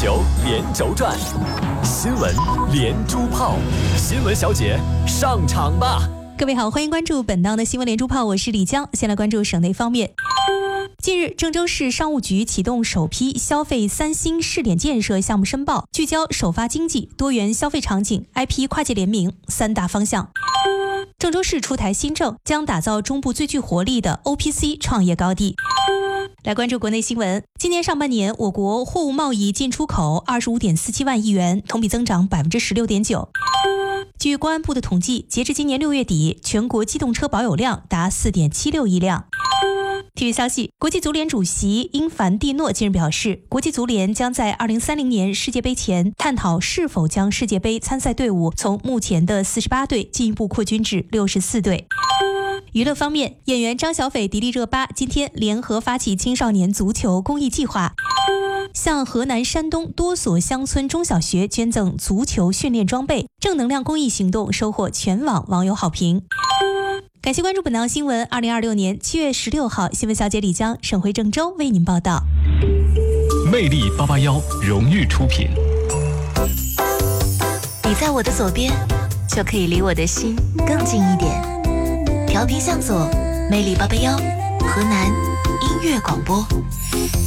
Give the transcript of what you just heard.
球连轴转，新闻连珠炮，新闻小姐上场吧！ 各位好，欢迎关注本档的新闻连珠炮，我是李江。先来关注省内方面。近日，郑州市商务局启动首批消费3星试点建设项目申报，聚焦首发经济、多元消费场景、IP 跨界联名3大方向。郑州市出台新政，将打造中部最具活力的 OPC 创业高地。来关注国内新闻。今年上半年，我国货物贸易进出口25.47万亿元，同比增长16.9%。据公安部的统计，截至今年6月底，全国机动车保有量达4.76亿辆。体育消息，国际足联主席因凡蒂诺近日表示，国际足联将在2030年世界杯前探讨是否将世界杯参赛队伍从目前的48队进一步扩军至64队。娱乐方面，演员张小斐、迪丽热巴今天联合发起青少年足球公益计划，向河南、山东多所乡村中小学捐赠足球训练装备，正能量公益行动收获全网网友好评。感谢关注本档新闻。2026年7月16号，新闻小姐李江，省会郑州为您报道。 魅力881荣誉出品。 你在我的左边，就可以离我的心更近一点。调频向左，魅力881，河南音乐广播。